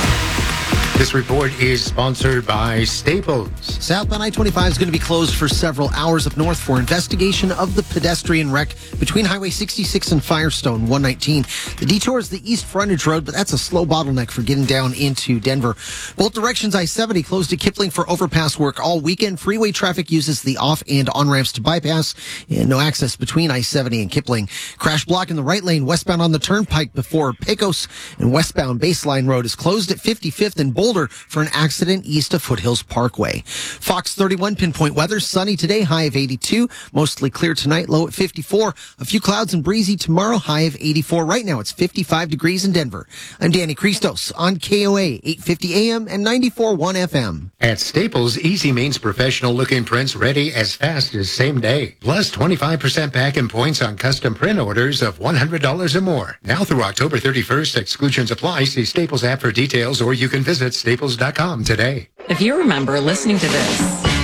This report is sponsored by Staples. Southbound I-25 is going to be closed for several hours up north for investigation of the pedestrian wreck between Highway 66 and Firestone 119. The detour is the East Frontage Road, but that's a slow bottleneck for getting down into Denver. Both directions I-70 closed to Kipling for overpass work all weekend. Freeway traffic uses the off and on ramps to bypass, and no access between I-70 and Kipling. Crash block in the right lane westbound on the turnpike before Pecos, and westbound Baseline Road is closed at 55th and Boulder for an accident east of Foothills Parkway. Fox 31 pinpoint weather. Sunny today, high of 82. Mostly clear tonight, low at 54. A few clouds and breezy tomorrow, high of 84. Right now it's 55 degrees in Denver. I'm Danny Christos on KOA 850 AM and 94.1 FM. At Staples, Easy means professional looking prints ready as fast as same day. Plus 25% back in points on custom print orders of $100 or more. Now through October 31st, exclusions apply. See Staples app for details, or you can visit Staples.com today. If you remember listening to this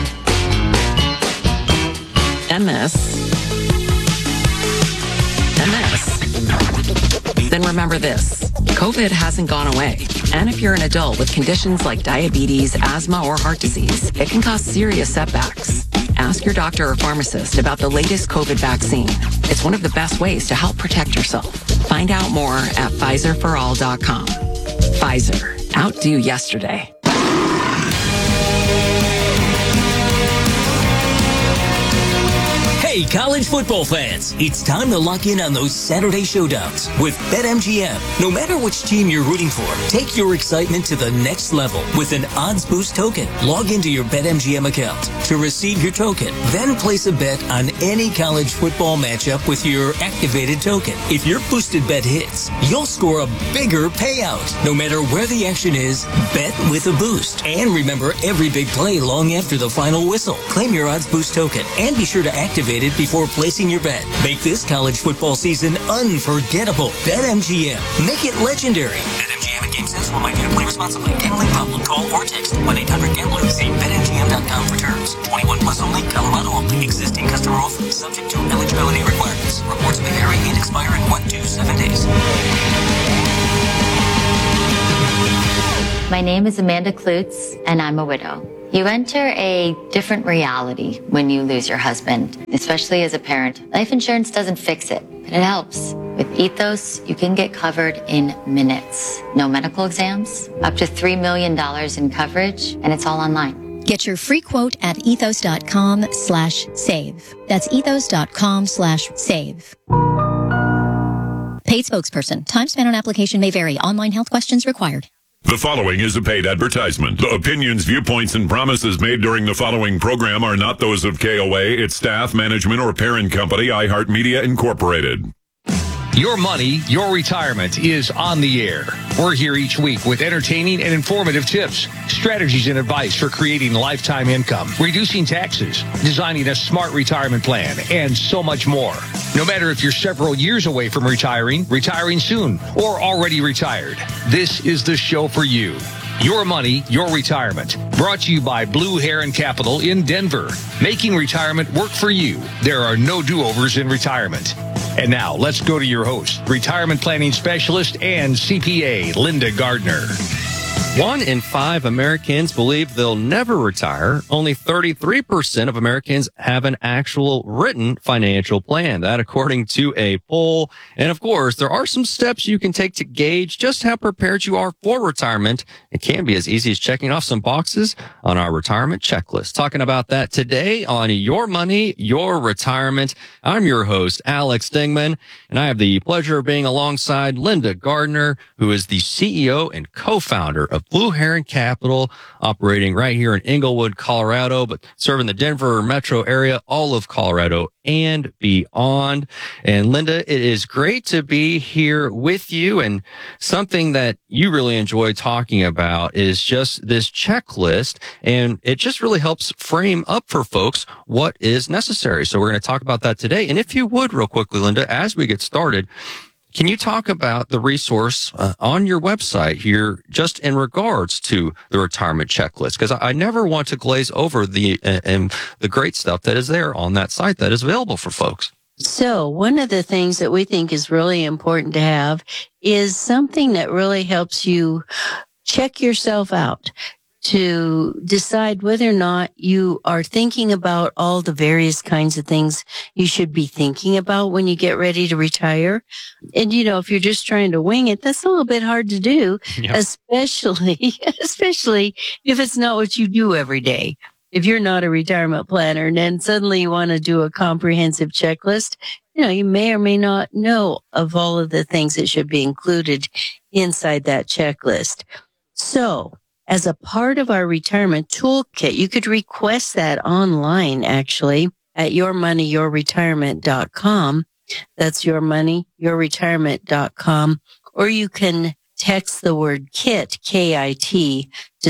and this and this, then remember this. COVID hasn't gone away. And if you're an adult with conditions like diabetes, asthma, or heart disease, it can cause serious setbacks. Ask your doctor or pharmacist about the latest COVID vaccine. It's one of the best ways to help protect yourself. Find out more at PfizerForAll.com. Pfizer. Outdo yesterday. Hey, college football fans, it's time to lock in on those Saturday showdowns with BetMGM. No matter which team you're rooting for, take your excitement to the next level with an Odds Boost token. Log into your BetMGM account to receive your token. Then place a bet on any college football matchup with your activated token. If your boosted bet hits, you'll score a bigger payout. No matter where the action is, bet with a boost. And remember every big play long after the final whistle. Claim your Odds Boost token and be sure to activate it educated before placing your bet. Make this college football season unforgettable. BetMGM. Make it legendary. BetMGM and GameSense will remind you to play responsibly. Gambling problem? Call or text 1-800-GAMBLER. See BetMGM.com for terms. 21 plus only. Colorado only. Existing customer offer. Subject to eligibility requirements. Reports may vary and expire in 1 to 7 days. My name is Amanda Klutz, and I'm a widow. You enter a different reality when you lose your husband, especially as a parent. Life insurance doesn't fix it, but it helps. With Ethos, you can get covered in minutes. No medical exams, up to $3 million in coverage, and it's all online. Get your free quote at ethos.com/save. That's ethos.com/save. Paid spokesperson. Time spent on application may vary. Online health questions required. The following is a paid advertisement. The opinions, viewpoints, and promises made during the following program are not those of KOA, its staff, management, or parent company, iHeartMedia Incorporated. Your money, your retirement is on the air. We're here each week with entertaining and informative tips, strategies and advice for creating lifetime income, reducing taxes, designing a smart retirement plan, and so much more. No matter if you're several years away from retiring, retiring soon, or already retired, this is the show for you. Your money, your retirement. Brought to you by Blue Heron Capital in Denver. Making retirement work for you. There are no do-overs in retirement. And now, let's go to your host, retirement planning specialist and CPA, Linda Gardner. 1 in 5 Americans believe they'll never retire. Only 33% of Americans have an actual written financial plan. That according to a poll. And of course, there are some steps you can take to gauge just how prepared you are for retirement. It can be as easy as checking off some boxes on our retirement checklist. Talking about that today on Your Money, Your Retirement. I'm your host, Alex Dingman, and I have the pleasure of being alongside Linda Gardner, who is the CEO and co-founder of Blue Heron Capital, operating right here in Englewood, Colorado, but serving the Denver metro area, all of Colorado and beyond. And Linda, it is great to be here with you. And something that you really enjoy talking about is just this checklist. And it just really helps frame up for folks what is necessary. So we're going to talk about that today. And if you would, real quickly, Linda, as we get started, can you talk about the resource on your website here just in regards to the retirement checklist? Because I never want to glaze over the great stuff that is there on that site that is available for folks. So one of the things that we think is really important to have is something that really helps you check yourself out, to decide whether or not you are thinking about all the various kinds of things you should be thinking about when you get ready to retire. And, you know, if you're just trying to wing it, that's a little bit hard to do, especially if it's not what you do every day. If you're not a retirement planner and then suddenly you want to do a comprehensive checklist, you know, you may or may not know of all of the things that should be included inside that checklist. So, as a part of our retirement toolkit, you could request that online, actually, at yourmoneyyourretirement.com. That's yourmoneyyourretirement.com. Or you can text the word KIT, K-I-T, to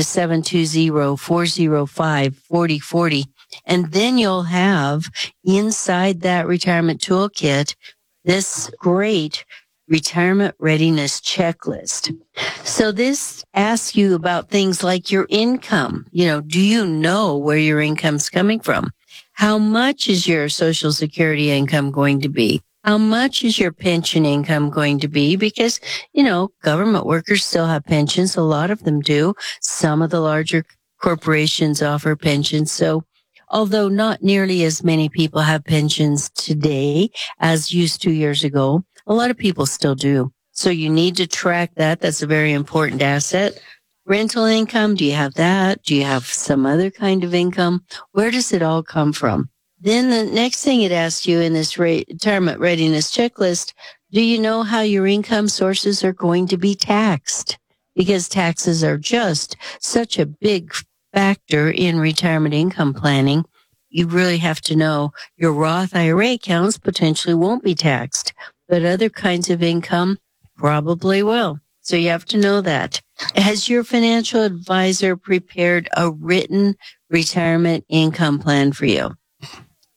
720-405-4040. And then you'll have inside that retirement toolkit this great retirement readiness checklist. So this asks you about things like your income. You know, do you know where your income's coming from? How much is your Social Security income going to be? How much is your pension income going to be? Because, you know, government workers still have pensions. A lot of them do. Some of the larger corporations offer pensions. So although not nearly as many people have pensions today as used 2 years ago, a lot of people still do. So you need to track that. That's a very important asset. Rental income, do you have that? Do you have some other kind of income? Where does it all come from? Then the next thing it asks you in this retirement readiness checklist, do you know how your income sources are going to be taxed? Because taxes are just such a big factor in retirement income planning. You really have to know your Roth IRA accounts potentially won't be taxed, but other kinds of income probably will. So you have to know that. Has your financial advisor prepared a written retirement income plan for you?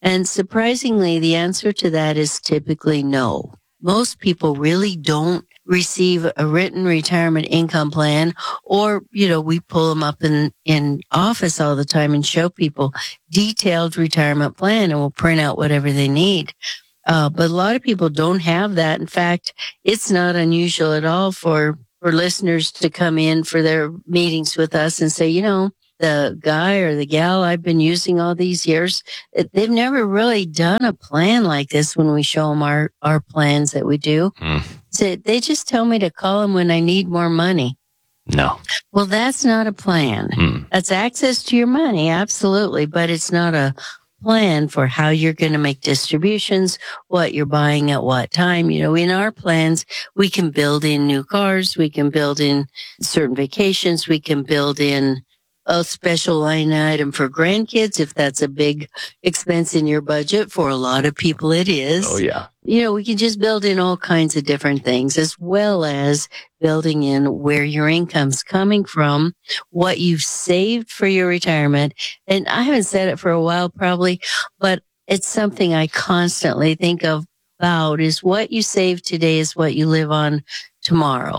And surprisingly, the answer to that is typically no. Most people really don't receive a written retirement income plan, or, we pull them up in office all the time and show people detailed retirement plan, and we'll print out whatever they need. But a lot of people don't have that. In fact, it's not unusual at all for listeners to come in for their meetings with us and say, the guy or the gal I've been using all these years, they've never really done a plan like this when we show them our plans that we do. So they just tell me to call them when I need more money. No. Well, that's not a plan. That's access to your money, absolutely, but it's not a plan for how you're going to make distributions, what you're buying at what time. In our plans, we can build in new cars, we can build in certain vacations, we can build in a special line item for grandkids if that's a big expense in your budget. For a lot of people, it is. Oh, yeah. We can just build in all kinds of different things, as well as building in where your income's coming from, what you've saved for your retirement. And I haven't said it for a while probably, but it's something I constantly think about is what you save today is what you live on tomorrow.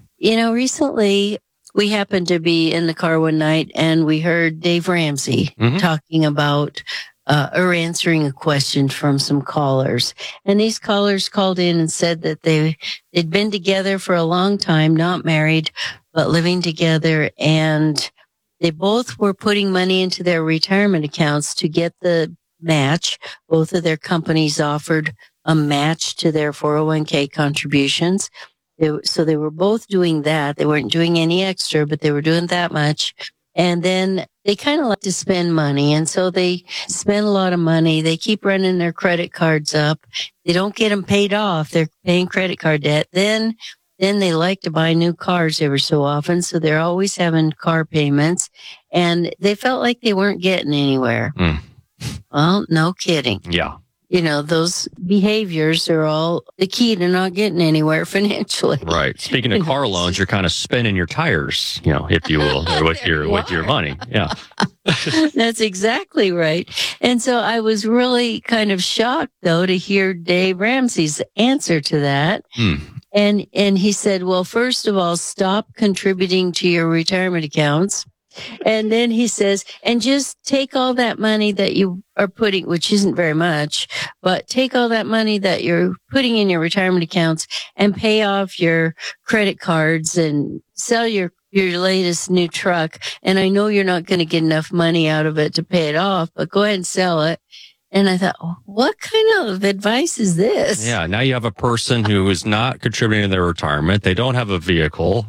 Recently, we happened to be in the car one night and we heard Dave Ramsey talking about or answering a question from some callers. And these callers called in and said that they'd been together for a long time, not married, but living together. And they both were putting money into their retirement accounts to get the match. Both of their companies offered a match to their 401k contributions. So they were both doing that. They weren't doing any extra, but they were doing that much. And then they kind of like to spend money. And so they spend a lot of money. They keep running their credit cards up. They don't get them paid off. They're paying credit card debt. Then they like to buy new cars every so often. So they're always having car payments. And they felt like they weren't getting anywhere. Well, no kidding. Yeah. Those behaviors are all the key to not getting anywhere financially. Right. Speaking of car loans, you're kind of spinning your tires, if you will, with your money. Yeah. That's exactly right. And so I was really kind of shocked, though, to hear Dave Ramsey's answer to that. And he said, well, first of all, stop contributing to your retirement accounts. And then he says, and just take all that money that you are putting, which isn't very much, but take all that money that you're putting in your retirement accounts and pay off your credit cards and sell your latest new truck. And I know you're not going to get enough money out of it to pay it off, but go ahead and sell it. And I thought, what kind of advice is this? Yeah. Now you have a person who is not contributing to their retirement. They don't have a vehicle.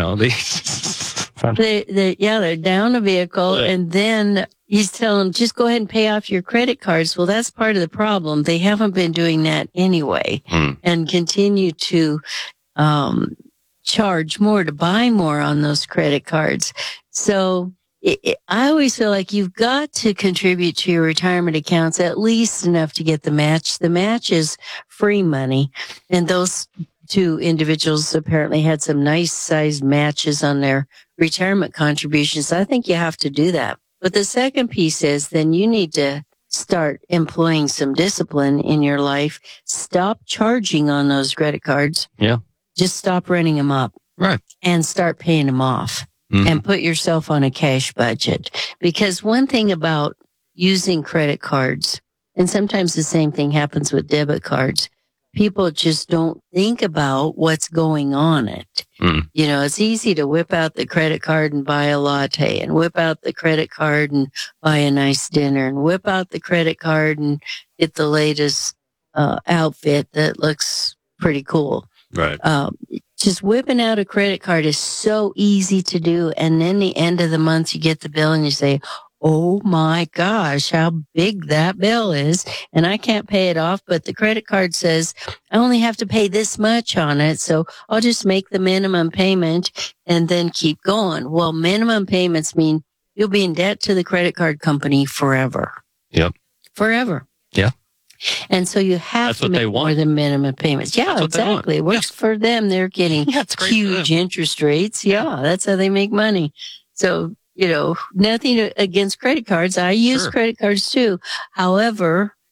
They're down a vehicle. And then he's telling them, just go ahead and pay off your credit cards. Well, that's part of the problem. They haven't been doing that anyway and continue to charge more to buy more on those credit cards. So I always feel like you've got to contribute to your retirement accounts at least enough to get the match. The match is free money. And those two individuals apparently had some nice sized matches on their retirement contributions. I think you have to do that. But the second piece is then you need to start employing some discipline in your life. Stop charging on those credit cards. Yeah. Just stop running them up. Right. And start paying them off. And put yourself on a cash budget. Because one thing about using credit cards, and sometimes the same thing happens with debit cards, people just don't think about what's going on it. It's easy to whip out the credit card and buy a latte, and whip out the credit card and buy a nice dinner, and whip out the credit card and get the latest outfit that looks pretty cool. Right. Just whipping out a credit card is so easy to do. And then the end of the month, you get the bill and you say, oh my gosh, how big that bill is. And I can't pay it off, but the credit card says I only have to pay this much on it. So I'll just make the minimum payment and then keep going. Well, minimum payments mean you'll be in debt to the credit card company forever. Yep. Forever. Yeah. And so you have to make more than minimum payments. Yeah, exactly. It works for them. They're getting huge interest rates. Yeah, that's how they make money. So, nothing against credit cards. I use credit cards too. However,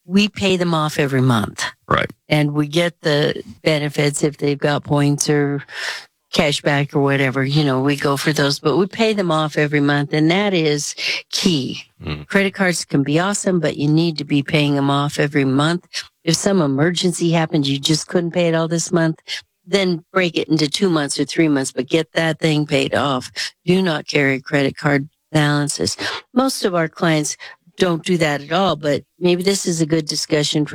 we pay them off every month. Right. And we get the benefits if they've got points or cash back or whatever, we go for those, but we pay them off every month. And that is key. Credit cards can be awesome, but you need to be paying them off every month. If some emergency happened, you just couldn't pay it all this month, then break it into 2 months or 3 months, but get that thing paid off. Do not carry credit card balances. Most of our clients don't do that at all, but maybe this is a good discussion for